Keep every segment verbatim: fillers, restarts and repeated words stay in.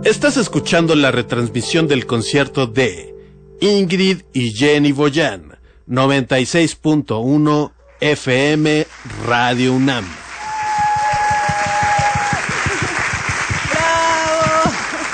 Estás escuchando la retransmisión del concierto de Ingrid y Jenny Boyan, noventa y seis punto uno F M Radio UNAM. ¡Bravo!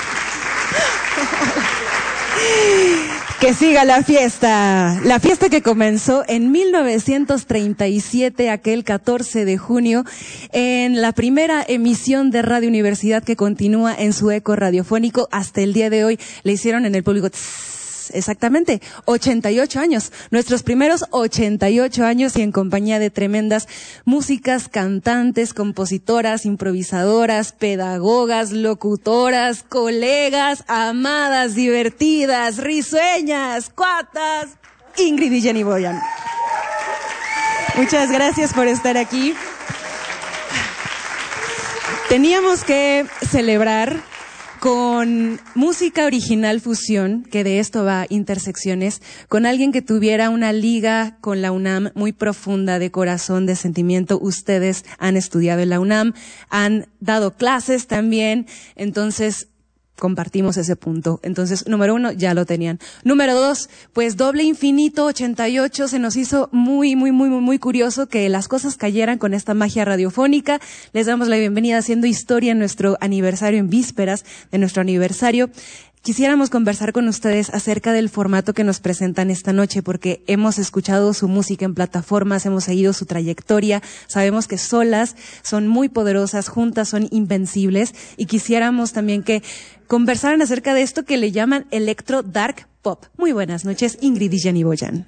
Que siga la fiesta, la fiesta que comenzó en mil novecientos treinta y siete, aquel catorce de junio, en la primera emisión de Radio Universidad que continúa en su eco radiofónico hasta el día de hoy. Le hicieron en el público tss, exactamente ochenta y ocho años, nuestros primeros ochenta y ocho años, y en compañía de tremendas músicas, cantantes, compositoras, improvisadoras, pedagogas, locutoras, colegas, amadas, divertidas, risueñas, cuatas, Ingrid y Jenny Boyan. Muchas gracias por estar aquí. Teníamos que celebrar con música original fusión, que de esto va Intersecciones, con alguien que tuviera una liga con la UNAM muy profunda, de corazón, de sentimiento. Ustedes han estudiado en la UNAM, han dado clases también, entonces compartimos ese punto. Entonces, número uno, ya lo tenían. Número dos, pues doble infinito, ochenta y ocho, se nos hizo muy, muy, muy, muy, muy curioso que las cosas cayeran con esta magia radiofónica. Les damos la bienvenida haciendo historia en nuestro aniversario, en vísperas de nuestro aniversario. Quisiéramos conversar con ustedes acerca del formato que nos presentan esta noche, porque hemos escuchado su música en plataformas, hemos seguido su trayectoria, sabemos que solas son muy poderosas, juntas son invencibles, y quisiéramos también que conversaran acerca de esto que le llaman electro dark pop. Muy buenas noches, Ingrid y Jenny Boyan.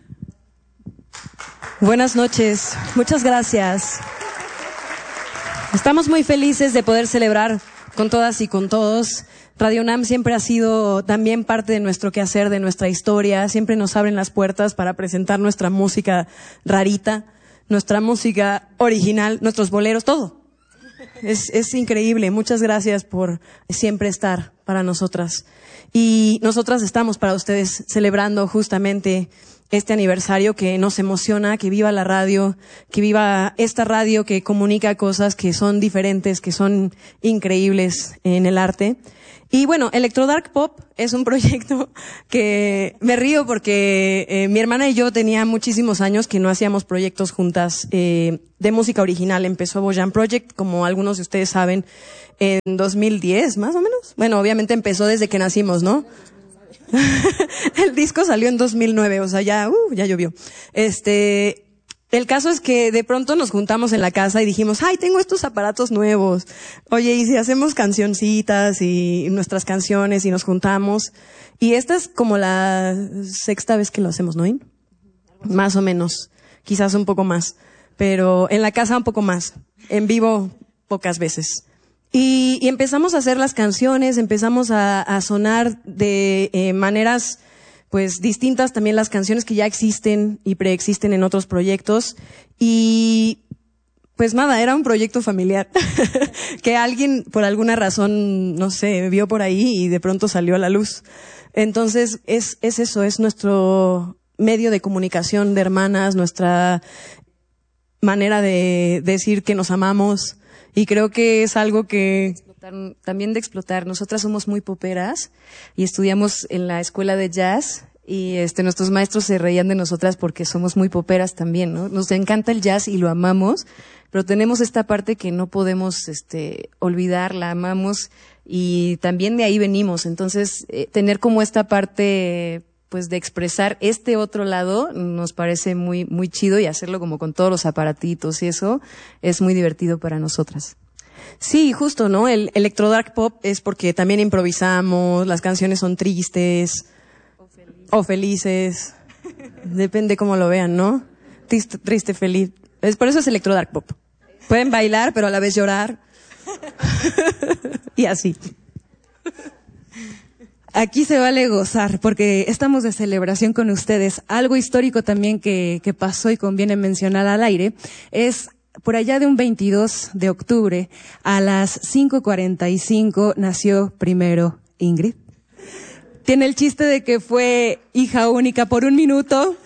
Buenas noches, muchas gracias. Estamos muy felices de poder celebrar con todas y con todos. Radio UNAM siempre ha sido también parte de nuestro quehacer, de nuestra historia. Siempre nos abren las puertas para presentar nuestra música rarita, nuestra música original, nuestros boleros, todo. Es, es increíble. Muchas gracias por siempre estar para nosotras. Y nosotras estamos para ustedes celebrando justamente este aniversario que nos emociona, que viva la radio, que viva esta radio que comunica cosas que son diferentes, que son increíbles en el arte. Y bueno, Electro Dark Pop es un proyecto que me río porque eh, mi hermana y yo tenía muchísimos años que no hacíamos proyectos juntas eh, de música original. Empezó Boyan Project, como algunos de ustedes saben, en dos mil diez, más o menos. Bueno, obviamente empezó desde que nacimos, ¿no? El disco salió en dos mil nueve, o sea, ya, uh, ya llovió. Este... El caso es que de pronto nos juntamos en la casa y dijimos, ay, tengo estos aparatos nuevos. Oye, ¿y si hacemos cancioncitas y nuestras canciones y nos juntamos? Y esta es como la sexta vez que lo hacemos, ¿no? Más o menos. Quizás un poco más. Pero en la casa un poco más. En vivo pocas veces. Y, y empezamos a hacer las canciones, empezamos a, a sonar de eh, maneras pues distintas, también las canciones que ya existen y preexisten en otros proyectos. Y pues nada, era un proyecto familiar que alguien por alguna razón, no sé, vio por ahí y de pronto salió a la luz. Entonces es, es eso, es nuestro medio de comunicación de hermanas, nuestra manera de decir que nos amamos, y creo que es algo que también de explotar. Nosotras somos muy poperas y estudiamos en la escuela de jazz, y este nuestros maestros se reían de nosotras porque somos muy poperas también, ¿no? Nos encanta el jazz y lo amamos, pero tenemos esta parte que no podemos este olvidar, la amamos, y también de ahí venimos. Entonces, eh, tener como esta parte pues de expresar este otro lado nos parece muy muy chido, y hacerlo como con todos los aparatitos y eso es muy divertido para nosotras. Sí, justo, ¿no? El electro dark pop es porque también improvisamos, las canciones son tristes o felices, o felices. Depende cómo lo vean, ¿no? Triste, triste, feliz. Es por eso es electro dark pop. Pueden bailar, pero a la vez llorar. Y así. Aquí se vale gozar, porque estamos de celebración con ustedes. Algo histórico también que, que pasó y conviene mencionar al aire es por allá de un veintidós de octubre, a las cinco cuarenta y cinco, nació primero Ingrid. Tiene el chiste de que fue hija única por un minuto.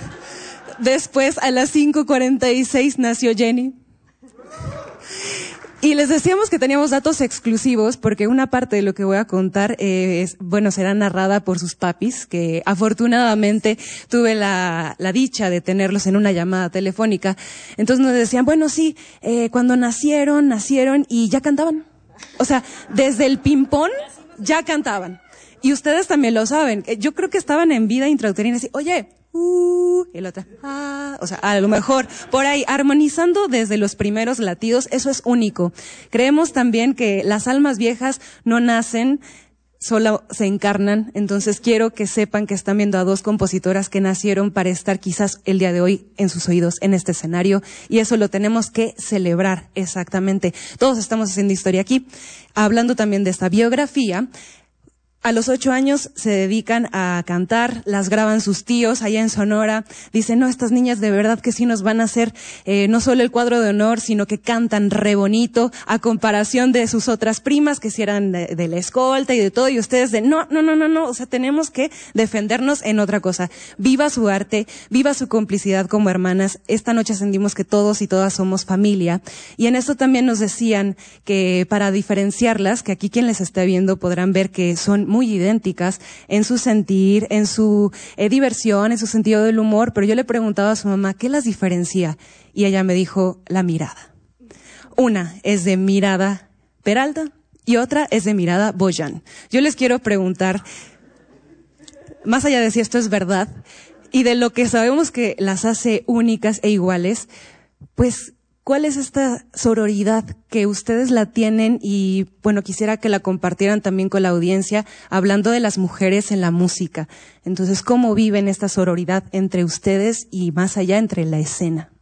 Después, a las cinco cuarenta y seis, nació Jenny. Y les decíamos que teníamos datos exclusivos porque una parte de lo que voy a contar eh, es, bueno, será narrada por sus papis, que afortunadamente tuve la, la dicha de tenerlos en una llamada telefónica. Entonces nos decían, bueno, sí, eh, cuando nacieron, nacieron y ya cantaban. O sea, desde el ping-pong ya cantaban. Y ustedes también lo saben. Yo creo que estaban en vida intrauterina así, oye, Uh, y el otro, ah, o sea, a lo mejor por ahí, armonizando desde los primeros latidos, eso es único. Creemos también que las almas viejas no nacen, solo se encarnan, entonces quiero que sepan que están viendo a dos compositoras que nacieron para estar quizás el día de hoy en sus oídos en este escenario, y eso lo tenemos que celebrar exactamente. Todos estamos haciendo historia aquí. Hablando también de esta biografía, a los ocho años se dedican a cantar, las graban sus tíos allá en Sonora. Dicen, no, estas niñas de verdad que sí nos van a hacer eh, no solo el cuadro de honor, sino que cantan re bonito, a comparación de sus otras primas que sí eran de, de la escolta y de todo, y ustedes de, no, no, no, no, no, o sea, tenemos que defendernos en otra cosa. Viva su arte, viva su complicidad como hermanas. Esta noche sentimos que todos y todas somos familia, y en esto también nos decían que para diferenciarlas, que aquí quien les esté viendo podrán ver que son muy idénticas en su sentir, en su eh, diversión, en su sentido del humor, pero yo le preguntaba a su mamá, ¿qué las diferencia? Y ella me dijo, la mirada. Una es de mirada Peralta y otra es de mirada Boyan. Yo les quiero preguntar, más allá de si esto es verdad, y de lo que sabemos que las hace únicas e iguales, pues, ¿cuál es esta sororidad que ustedes la tienen? Y bueno, quisiera que la compartieran también con la audiencia, hablando de las mujeres en la música. Entonces, ¿cómo viven esta sororidad entre ustedes y más allá entre la escena?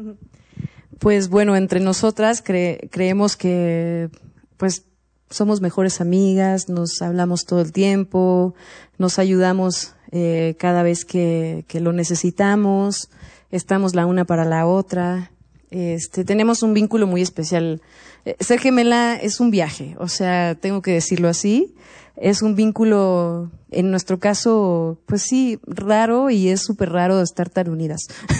Pues bueno, entre nosotras cre- creemos que pues somos mejores amigas, nos hablamos todo el tiempo, nos ayudamos eh, cada vez que, que lo necesitamos, estamos la una para la otra. Este, tenemos un vínculo muy especial. Eh, ser gemela es un viaje, o sea, tengo que decirlo así. Es un vínculo, en nuestro caso, pues sí, raro, y es súper raro estar tan unidas.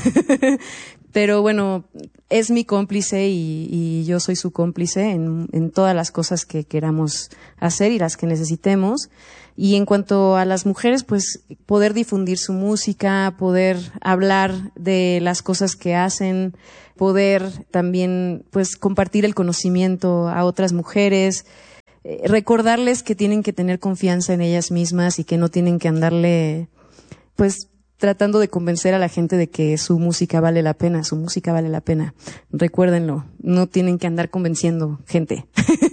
Pero bueno, es mi cómplice y, y yo soy su cómplice en, en todas las cosas que queramos hacer y las que necesitemos. Y en cuanto a las mujeres, pues poder difundir su música, poder hablar de las cosas que hacen, poder también pues compartir el conocimiento a otras mujeres, eh, recordarles que tienen que tener confianza en ellas mismas y que no tienen que andarle pues tratando de convencer a la gente de que su música vale la pena, su música vale la pena. Recuérdenlo, no tienen que andar convenciendo gente.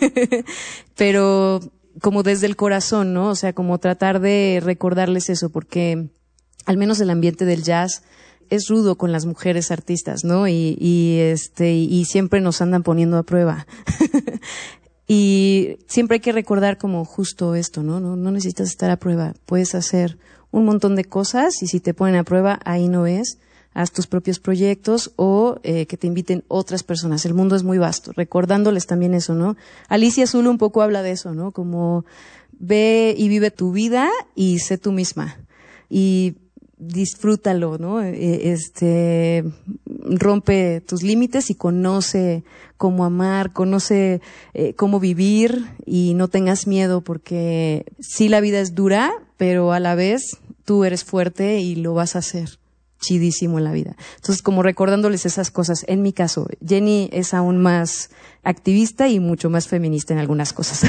Pero como desde el corazón, ¿no? O sea, como tratar de recordarles eso, porque al menos el ambiente del jazz es rudo con las mujeres artistas, ¿no? Y, y este, y siempre nos andan poniendo a prueba. Y siempre hay que recordar como justo esto, ¿no? No, no necesitas estar a prueba, puedes hacer un montón de cosas y si te ponen a prueba, ahí no es. Haz tus propios proyectos o eh, que te inviten otras personas. El mundo es muy vasto, recordándoles también eso, ¿no? Alicia Zulu un poco habla de eso, ¿no? Como ve y vive tu vida y sé tú misma. Y disfrútalo, ¿no? Este, rompe tus límites y conoce cómo amar, conoce eh, cómo vivir y no tengas miedo porque sí la vida es dura, pero a la vez tú eres fuerte y lo vas a hacer chidísimo en la vida. Entonces, como recordándoles esas cosas. En mi caso, Jenny es aún más activista y mucho más feminista en algunas cosas.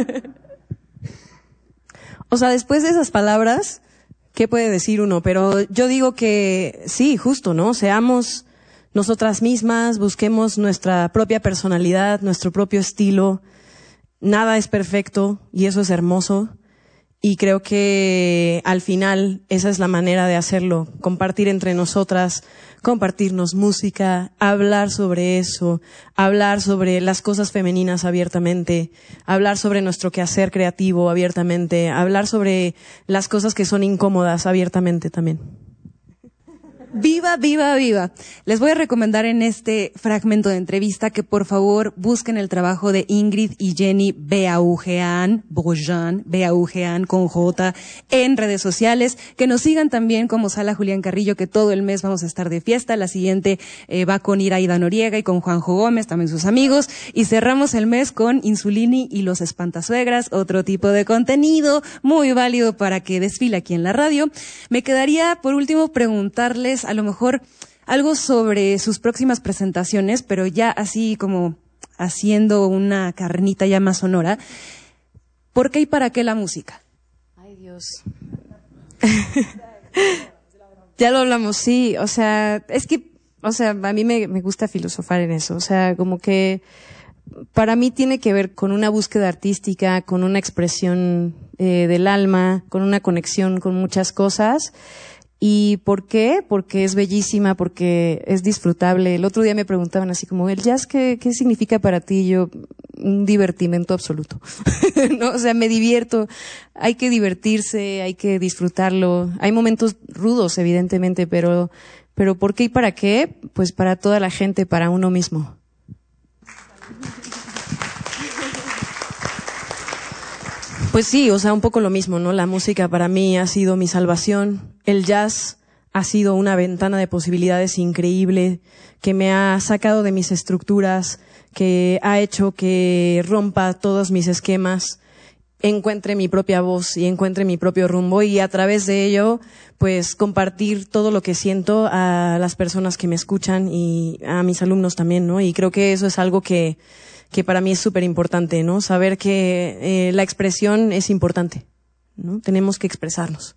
O sea, después de esas palabras, ¿qué puede decir uno? Pero yo digo que sí, justo, ¿no? Seamos nosotras mismas, busquemos nuestra propia personalidad, nuestro propio estilo. Nada es perfecto y eso es hermoso. Y creo que al final esa es la manera de hacerlo, compartir entre nosotras, compartirnos música, hablar sobre eso, hablar sobre las cosas femeninas abiertamente, hablar sobre nuestro quehacer creativo abiertamente, hablar sobre las cosas que son incómodas abiertamente también. Viva, viva, viva. Les voy a recomendar en este fragmento de entrevista que por favor busquen el trabajo de Ingrid y Jenny Beaujean, Beaujean, Beaujean con J, en redes sociales, que nos sigan también como Sala Julián Carrillo, que todo el mes vamos a estar de fiesta. La siguiente eh, va con Iraida Noriega y con Juanjo Gómez, también sus amigos, y cerramos el mes con Insulini y los Espantasuegras, otro tipo de contenido muy válido para que desfile aquí en la radio. Me quedaría por último preguntarles a lo mejor algo sobre sus próximas presentaciones, pero ya así como haciendo una carnita ya más sonora. ¿Por qué y para qué la música? Ay, Dios. Ya lo hablamos, sí. O sea, es que, o sea, a mí me, me gusta filosofar en eso. O sea, como que para mí tiene que ver con una búsqueda artística, con una expresión eh, del alma, con una conexión con muchas cosas. ¿Y por qué? Porque es bellísima, porque es disfrutable. El otro día me preguntaban así como, ¿el jazz qué, qué significa para ti? Y yo, un divertimento absoluto. ¿No? O sea, me divierto. Hay que divertirse, hay que disfrutarlo. Hay momentos rudos, evidentemente, pero, pero ¿por qué y para qué? Pues para toda la gente, para uno mismo. Pues sí, o sea, un poco lo mismo, ¿no? La música para mí ha sido mi salvación. El jazz ha sido una ventana de posibilidades increíble que me ha sacado de mis estructuras, que ha hecho que rompa todos mis esquemas, encuentre mi propia voz y encuentre mi propio rumbo y a través de ello, pues compartir todo lo que siento a las personas que me escuchan y a mis alumnos también, ¿no? Y creo que eso es algo que que para mí es súper importante, ¿no? Saber que eh, la expresión es importante, ¿no? Tenemos que expresarnos.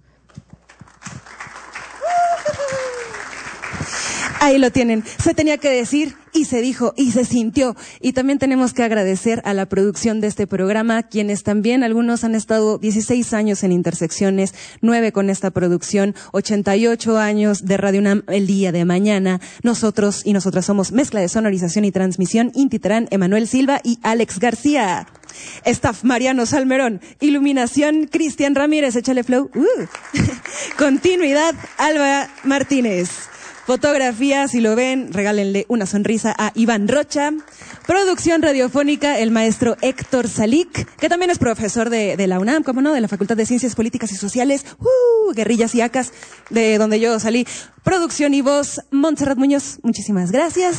Ahí lo tienen. Se tenía que decir y se dijo y se sintió. Y también tenemos que agradecer a la producción de este programa, quienes también, algunos han estado dieciséis años en Intersecciones, nueve con esta producción, ochenta y ocho años de Radio UNAM el día de mañana. Nosotros y nosotras somos mezcla de sonorización y transmisión, Inti Terán, Emanuel Silva y Alex García. Staff Mariano Salmerón, iluminación Cristian Ramírez, échale flow. Uh. Continuidad Alba Martínez. Fotografía, si lo ven, regálenle una sonrisa a Iván Rocha. Producción radiofónica, el maestro Héctor Salic, que también es profesor de, de la UNAM, como no, de la Facultad de Ciencias Políticas y Sociales, uh, guerrillas y acas, de donde yo salí. Producción y voz, Montserrat Muñoz, muchísimas gracias.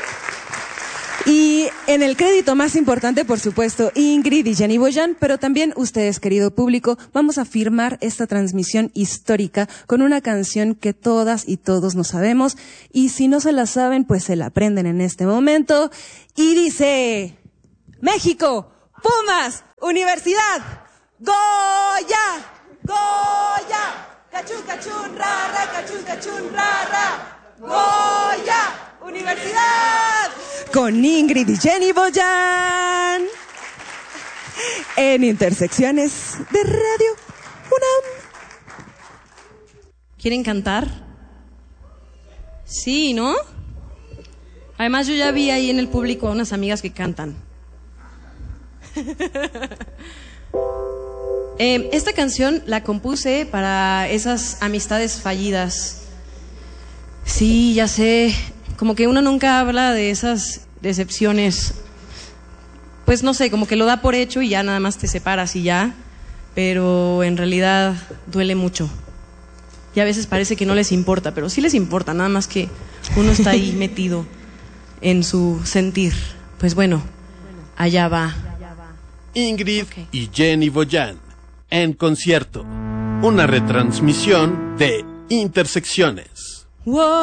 Y en el crédito más importante, por supuesto, Ingrid y Jenny Beaujean, pero también ustedes, querido público, vamos a firmar esta transmisión histórica con una canción que todas y todos nos sabemos, y si no se la saben, pues se la aprenden en este momento, y dice: México, Pumas, Universidad, Goya, Goya, cachún, cachún, rara, cachún, cachún, rara, Goya, Universidad, con Ingrid y Jenny Beaujean, en Intersecciones de Radio UNAM. ¿Quieren cantar? Sí, ¿no? Además, yo ya vi ahí en el público a unas amigas que cantan. eh, esta canción la compuse para esas amistades fallidas. Sí, ya sé. Como que uno nunca habla de esas decepciones, pues no sé, como que lo da por hecho y ya nada más te separas y ya, pero en realidad duele mucho. Y a veces parece que no les importa, pero sí les importa, nada más que uno está ahí metido en su sentir. Pues bueno, allá va. Ingrid Okay. y Jenny Beaujean, en concierto. Una retransmisión de Intersecciones. Wow.